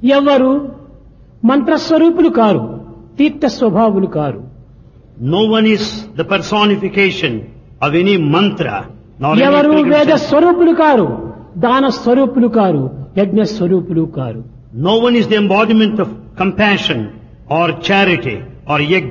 ఎవరు మంత్రస్వరూపులు car, Tirtha స్వభావులు car. No one is the personification of any mantra, nor any ఎవరు వేద pilgrim. స్వరూపులు car, దాన స్వరూపులు car, యజ్ఞ స్వరూపులు car. No one is the embodiment of compassion or charity or yajna.